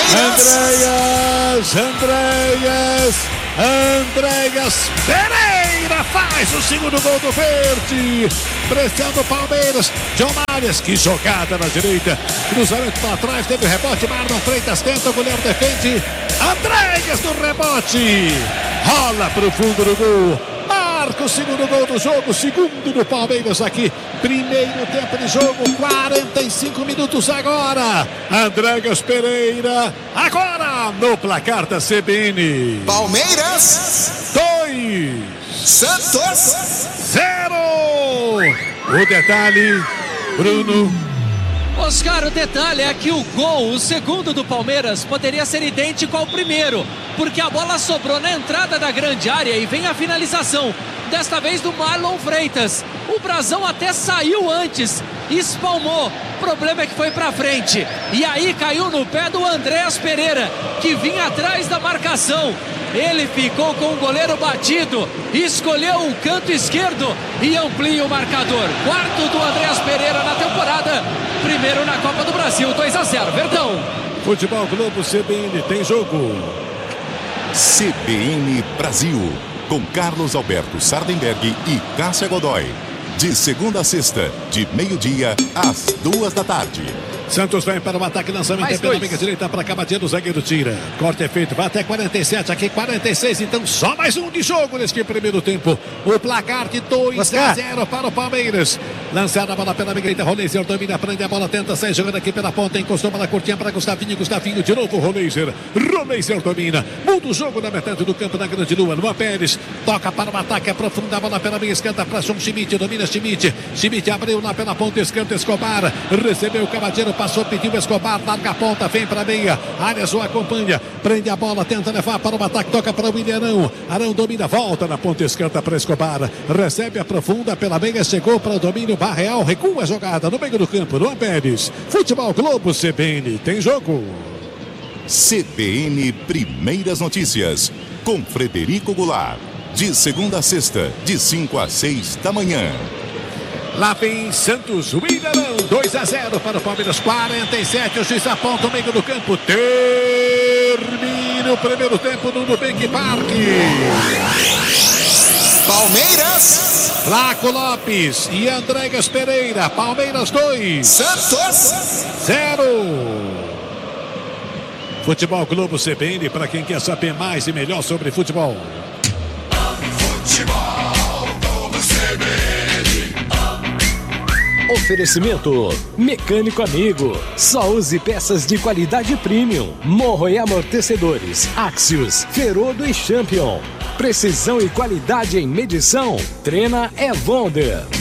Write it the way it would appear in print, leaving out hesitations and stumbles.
Andréas Pereira faz o segundo gol do Verde. Pressionando o Palmeiras. John Marias, que jogada na direita. Cruzamento para trás, teve rebote. Marlon Freitas tenta, o goleiro defende. Andréas no rebote. Rola para o fundo do gol. Marca o segundo gol do jogo, segundo do Palmeiras aqui. Primeiro tempo de jogo, 45 minutos agora. Andréas Pereira, agora no placar da CBN. Palmeiras 2, Santos 0. O detalhe, Bruno. Oscar, o detalhe é que o gol, o segundo do Palmeiras, poderia ser idêntico ao primeiro, porque a bola sobrou na entrada da grande área e vem a finalização, desta vez do Marlon Freitas. O Brasão até saiu antes, espalmou, o problema é que foi pra frente, e aí caiu no pé do Andréas Pereira, que vinha atrás da marcação. Ele ficou com o goleiro batido, escolheu o canto esquerdo e amplia o marcador. Quarto do Andréas Pereira na temporada, primeiro na Copa do Brasil, 2-0, Verdão. Futebol Globo CBN tem jogo. CBN Brasil, com Carlos Alberto Sardenberg e Cássia Godoy. De segunda a sexta, de meio-dia às 2 da tarde. Santos vai para o ataque, lançamento pela meia direita para Camatinha, do zagueiro tira. Corte é feito, vai até 47, aqui 46, então só mais um de jogo neste primeiro tempo. O placar de 2-0 para o Palmeiras. Lançada a bola pela meia direita, Roleiser domina, prende a bola, tenta sair jogando aqui pela ponta, encostou para a curtinha para Gustavinho de novo Roleiser domina, muda o jogo na metade do campo da Grande Lua. Luan Pérez toca para o ataque, aprofunda a bola pela meia esquerda para João Schmidt, domina Schmidt abriu lá pela ponta esquerda, Escobar recebeu o Cavadeiro, passou, pediu Escobar, larga a ponta, vem para a meia, Arias o acompanha, prende a bola, tenta levar para o ataque, toca para o William Arão domina, volta na ponta esquerda para Escobar, recebe, aprofunda pela meia, chegou para o domínio, Barreal, recua a jogada no meio do campo, Luan Pérez. Futebol Globo CBN, tem jogo. CBN Primeiras Notícias, com Frederico Goulart. De segunda a sexta, de 5 às 6 da manhã. Lá vem Santos, William, 2-0 para o Palmeiras, 47, o juiz aponta o meio do campo, termina o primeiro tempo no Nubank Park. Palmeiras, Flaco Lopes e Andréas Pereira, Palmeiras 2, Santos 0. Futebol Globo CBN, para quem quer saber mais e melhor sobre futebol. Oferecimento Mecânico Amigo. Só use peças de qualidade premium. Morro e amortecedores Axios, Ferodo e Champion. Precisão e qualidade em medição. Trena é Wonder.